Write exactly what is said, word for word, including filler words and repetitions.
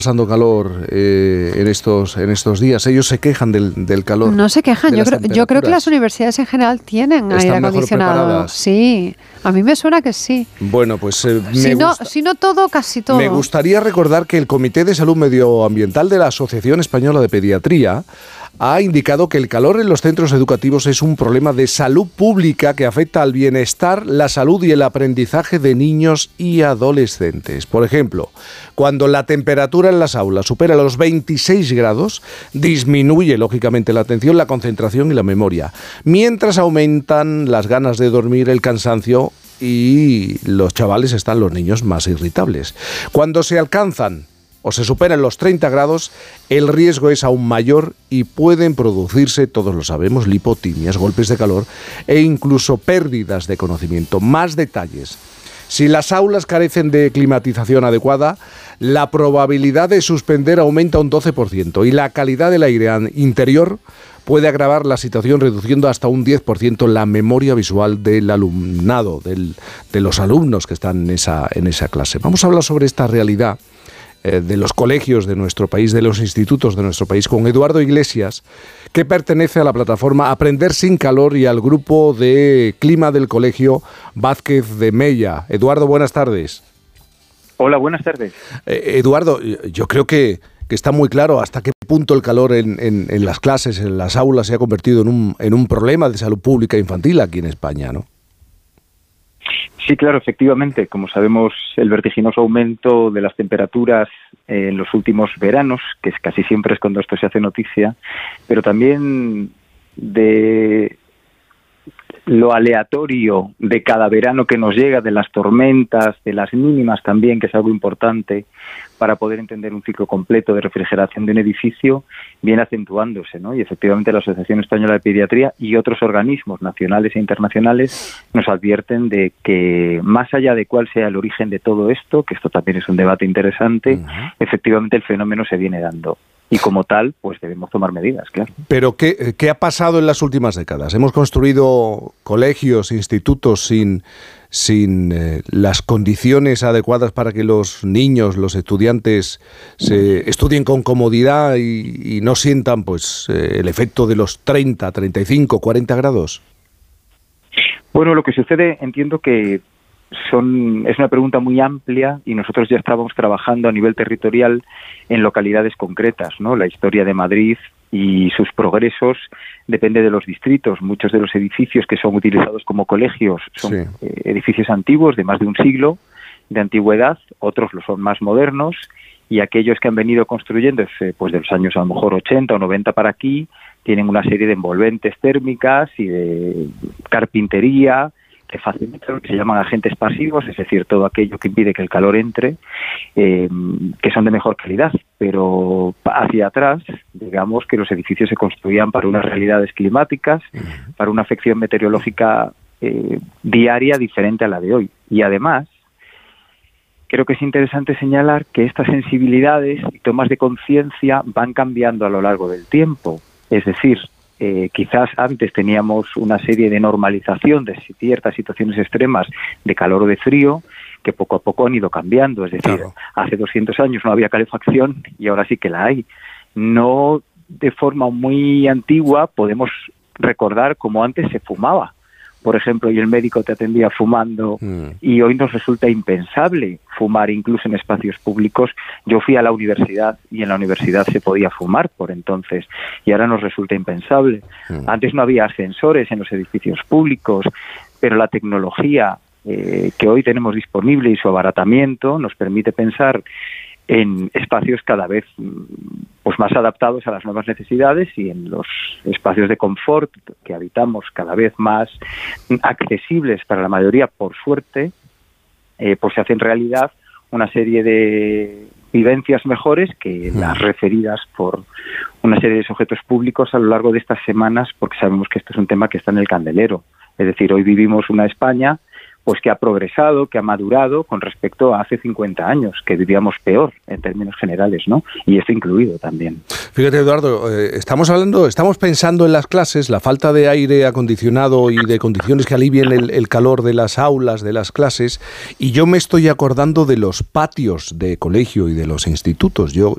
pasando calor eh, en estos en estos días. Ellos se quejan del, del calor. No se quejan. Yo creo, yo creo que las universidades en general tienen aire acondicionado. Sí, a mí me suena que sí. Bueno, pues eh, me si, no, gusta, si no todo, casi todo. Me gustaría recordar que el Comité de Salud Medioambiental de la Asociación Española de Pediatría ha indicado que el calor en los centros educativos es un problema de salud pública que afecta al bienestar, la salud y el aprendizaje de niños y adolescentes. Por ejemplo, cuando la temperatura en las aulas supera los veintiséis grados, disminuye lógicamente la atención, la concentración y la memoria, mientras aumentan las ganas de dormir, el cansancio y los chavales están los niños más irritables. Cuando se alcanzan o se superan los treinta grados, el riesgo es aún mayor y pueden producirse, todos lo sabemos, lipotimias, golpes de calor e incluso pérdidas de conocimiento. Más detalles. Si las aulas carecen de climatización adecuada, la probabilidad de suspender aumenta un doce por ciento y la calidad del aire interior puede agravar la situación, reduciendo hasta un diez por ciento la memoria visual del alumnado, del, de los alumnos que están en esa, en esa clase. Vamos a hablar sobre esta realidad de los colegios de nuestro país, de los institutos de nuestro país, con Eduardo Iglesias, que pertenece a la plataforma Aprender sin Calor y al grupo de clima del Colegio Vázquez de Mella. Eduardo, buenas tardes. Hola, buenas tardes. Eh, Eduardo, yo creo que, que está muy claro hasta qué punto el calor en, en, en las clases, en las aulas, se ha convertido en un, en un problema de salud pública infantil aquí en España, ¿no? Sí, claro, efectivamente. Como sabemos, el vertiginoso aumento de las temperaturas en los últimos veranos, que es casi siempre es cuando esto se hace noticia, pero también de lo aleatorio de cada verano que nos llega, de las tormentas, de las mínimas también, que es algo importante para poder entender un ciclo completo de refrigeración de un edificio, viene acentuándose, ¿no? Y efectivamente la Asociación Española de Pediatría y otros organismos nacionales e internacionales nos advierten de que más allá de cuál sea el origen de todo esto, que esto también es un debate interesante, uh-huh. efectivamente el fenómeno se viene dando. Y como tal, pues debemos tomar medidas, claro. Pero ¿qué, qué ha pasado en las últimas décadas? Hemos construido colegios, institutos sin, sin eh, las condiciones adecuadas para que los niños, los estudiantes, se estudien con comodidad y, y no sientan pues eh, el efecto de los treinta, treinta y cinco, cuarenta grados. Bueno, lo que sucede, entiendo que Son, es una pregunta muy amplia y nosotros ya estábamos trabajando a nivel territorial en localidades concretas, ¿no? La historia de Madrid y sus progresos depende de los distritos. Muchos de los edificios que son utilizados como colegios son sí. eh, edificios antiguos de más de un siglo de antigüedad, otros lo son más modernos y aquellos que han venido construyéndose pues de los años a lo mejor ochenta o noventa para aquí tienen una serie de envolventes térmicas y de carpintería que facilitan lo que se llaman agentes pasivos, es decir, todo aquello que impide que el calor entre, eh, que son de mejor calidad. Pero hacia atrás, digamos que los edificios se construían para unas realidades climáticas, para una afección meteorológica eh, diaria diferente a la de hoy. Y además, creo que es interesante señalar que estas sensibilidades y tomas de conciencia van cambiando a lo largo del tiempo. Es decir, Eh, quizás antes teníamos una serie de normalización de ciertas situaciones extremas de calor o de frío que poco a poco han ido cambiando. Es decir, claro. hace doscientos años no había calefacción y ahora sí que la hay. No de forma muy antigua podemos recordar cómo antes se fumaba, por ejemplo, y el médico te atendía fumando mm. y hoy nos resulta impensable fumar incluso en espacios públicos. Yo fui a la universidad y en la universidad se podía fumar por entonces y ahora nos resulta impensable. Mm. Antes no había ascensores en los edificios públicos, pero la tecnología eh, que hoy tenemos disponible y su abaratamiento nos permite pensar en espacios cada vez pues más adaptados a las nuevas necesidades y en los espacios de confort que habitamos cada vez más accesibles para la mayoría, por suerte, eh, pues se hacen realidad una serie de vivencias mejores que las referidas por una serie de sujetos públicos a lo largo de estas semanas, porque sabemos que esto es un tema que está en el candelero. Es decir, hoy vivimos una España pues que ha progresado, que ha madurado con respecto a hace cincuenta años, que vivíamos peor en términos generales, ¿no? Y esto incluido también. Fíjate, Eduardo, eh, estamos hablando, estamos pensando en las clases, la falta de aire acondicionado y de condiciones que alivien el, el calor de las aulas, de las clases, y yo me estoy acordando de los patios de colegio y de los institutos. Yo